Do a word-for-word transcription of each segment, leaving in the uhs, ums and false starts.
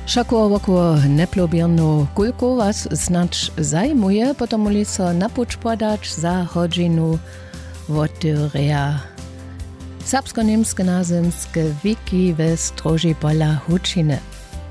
Šako wokół neplobiernu kulku was znacz zajmuje, potom muli so napuć podać za hodźinu wotyria. Serbsko-niemskie nazemskie wiki we Stroži pola Hučiny.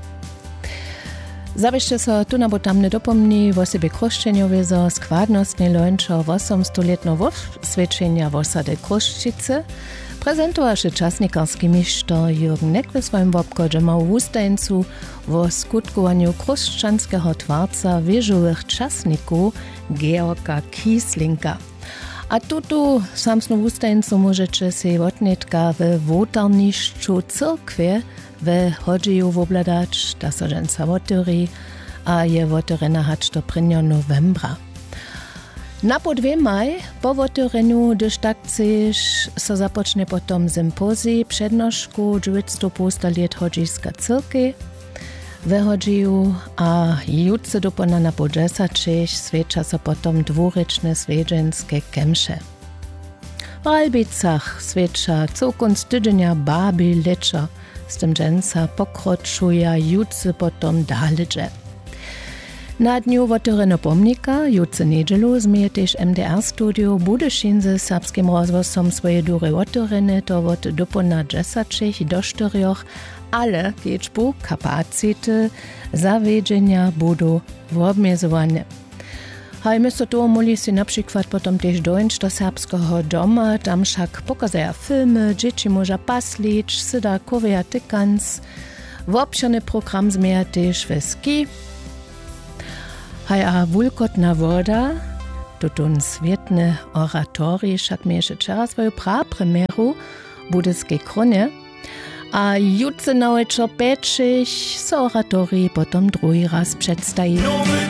Zabyście so tu na botamne dopomni w osobie Kruščenjowie zo składnostnie lończo osemstoletno wosvědčenia wosady Kruščice prezentowaše czasnikarski mistrz Jürgen Neck w swoim wobkodzie ma w ustajńcu o skutkowaniu kruščanskiego twarca wieżowych czasników Georga Kieslinga. A tutu samsnu ustajńcu możecie się odnietka w wotarniszczu cyrkwie w Hodżiju wobladać, da so dżęca wotyri, a je wotyryna hać do prynjo novembra. Na podwie maj po wotyreniu, gdyż tak chcesz, so zapocznie potom sympozji przednoszku dziewięćset postaliet Hodżijska cyrki w Hodżiju, a jutce dopona na podżesaczeć świecza so potom dwuryczne swiedżenskie kemsze. W Albicach świecza całkąd tydzienia babi lecza, z tym dżęca pokroczuje jutce potom dalece. Na dniu wotyryno pomnika, jutce niedzielu, zmije też M D R studio Budyšin ze serbskim rozwosom swoje dury wotyryny, to wot dopona dżesaczych do czterioch, ale kiečbu kapacity zawiedżenia budu obmiezowane. Haj my so to moli si na przykład potom też dońć do serbskiego doma, tam však pokazaja filmy, dzieci może paslić, syda koweja tykans, wobšerny program zmieja też w ski. Haj a wulkotna woda, tutun swietny oratori, však mieješe čera svoju prapremieru budyskiej kronie, a jutce na wieczór pečich so oratori potom drugi raz przedstawi.